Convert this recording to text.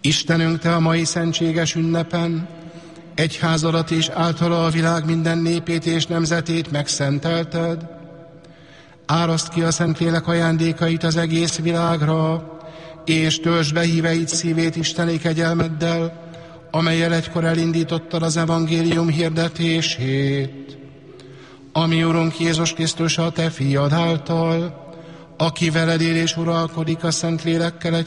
Istenünk, Te a mai szentséges ünnepen egyházadat és általa a világ minden népét és nemzetét megszentelted. Áraszd ki a Szentlélek ajándékait az egész világra, és töltsd be híveid szívét isteni kegyelmeddel, amellyel egykor elindítottad az evangélium hirdetését. Ami Urunk Jézus Krisztus a Te fiad által, aki veled él és uralkodik a Szentlélekkel